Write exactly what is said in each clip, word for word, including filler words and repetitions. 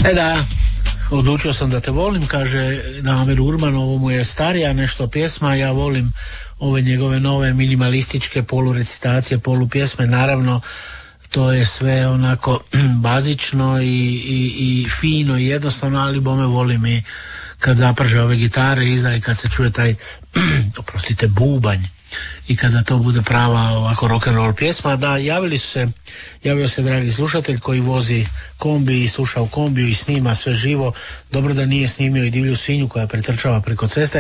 E da, odlučio sam da te volim, kaže Damir Urban, ovo mu je starija nešto pjesma, ja volim ove njegove nove minimalističke polurecitacije, polupjesme, naravno to je sve onako bazično i, i, i fino i jednostavno, ali bome volim i kad zaprže ove gitare iza i kad se čuje taj, oprostite, bubanj i kada to bude prava ovako rock and roll pjesma. Da, javili su se, javio se dragi slušatelj koji vozi kombi i sluša u kombiju i snima sve živo. Dobro da nije snimio i divlju svinju koja pretrčava preko ceste.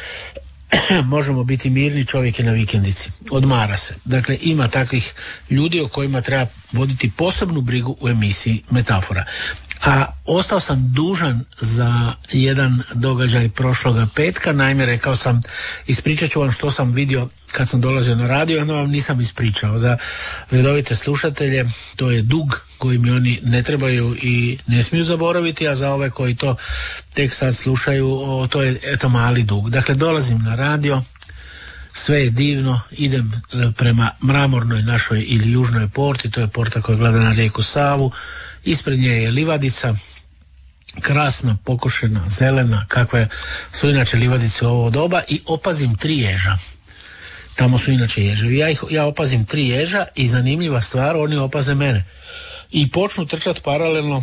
Možemo biti mirni, čovjek je na vikendici, odmara se. Dakle, ima takvih ljudi o kojima treba voditi posebnu brigu u emisiji Metafora. A ostao sam dužan za jedan događaj prošloga petka. Naime, rekao sam, ispričat ću vam što sam vidio kad sam dolazio na radio, onda vam nisam ispričao. Za redovite slušatelje to je dug koji mi oni ne trebaju i ne smiju zaboraviti, a za ove koji to tek sad slušaju, o, to je eto mali dug. Dakle, dolazim na radio, sve je divno, idem prema mramornoj našoj ili južnoj porti, to je porta koja gleda na rijeku Savu. Ispred nje je livadica, krasna, pokošena, zelena, kakve su inače livadice u ovo doba, i opazim tri ježa. Tamo su inače ježevi. Ja, ih, ja opazim tri ježa i zanimljiva stvar, oni opaze mene. I počnu trčat paralelno,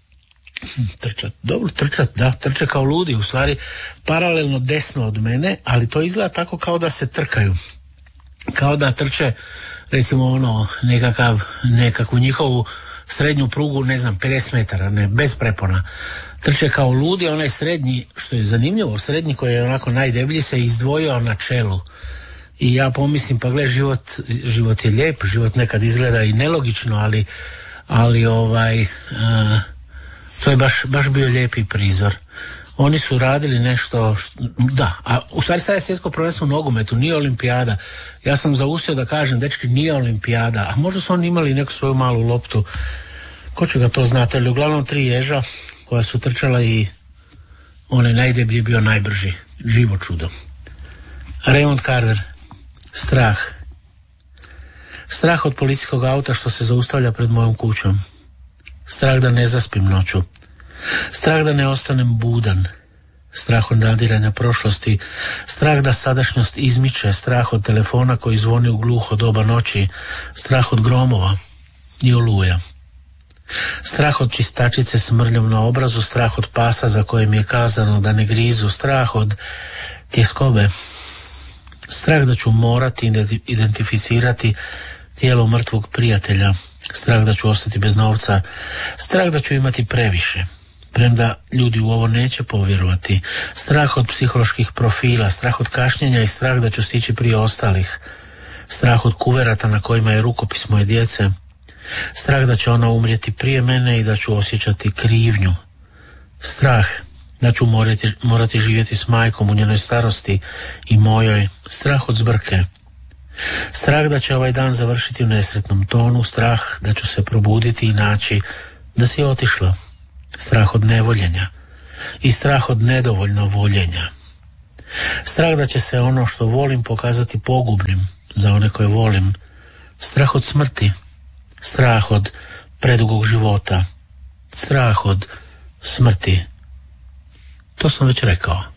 trčat, dobro, trčat, da, trče kao ludi, u stvari paralelno desno od mene, ali to izgleda tako kao da se trkaju. Kao da trče, recimo ono, nekakav, nekakvu njihovu srednju prugu, ne znam, pedeset metara, ne, bez prepona. Trče kao ludi, onaj srednji, što je zanimljivo, srednji koji je onako najdeblji se izdvojio na čelu. I ja pomislim, pa gle, život, život je lijep, život nekad izgleda i nelogično, ali, ali ovaj, uh, to je baš, baš bio lijepi prizor. Oni su radili nešto, što, da, a u stvari sad je svjetsko prvenstvo u nogometu, nije olimpijada. Ja sam zaustio da kažem, dečki, nije olimpijada, a možda su oni imali neku svoju malu loptu, ko će ga to znati, ali uglavnom tri ježa koja su trčala i onaj najdeblji je bio najbrži, živo čudo. Raymond Carver, strah. Strah od policijskog auta što se zaustavlja pred mojom kućom. Strah da ne zaspim noću. Strah da ne ostanem budan, strah od nadiranja prošlosti, strah da sadašnjost izmiče, strah od telefona koji zvoni u gluho doba noći, strah od gromova i oluja. Strah od čistačice s mrljom na obrazu, strah od pasa za koje mi je kazano da ne grizu, strah od tjeskobe, strah da ću morati identificirati tijelo mrtvog prijatelja, strah da ću ostati bez novca, strah da ću imati previše, premda ljudi u ovo neće povjerovati, strah od psiholoških profila, strah od kašnjenja i strah da ću stići prije ostalih, strah od kuverata na kojima je rukopis moje djece, strah da će ona umrijeti prije mene i da ću osjećati krivnju, strah da ću morati, morati živjeti s majkom u njenoj starosti i mojoj, strah od zbrke, strah da će ovaj dan završiti u nesretnom tonu, strah da ću se probuditi i naći da si otišla, strah od nevoljenja i strah od nedovoljno voljenja, strah da će se ono što volim pokazati pogubnim za one koje volim, strah od smrti, strah od predugog života, strah od smrti. To sam već rekao.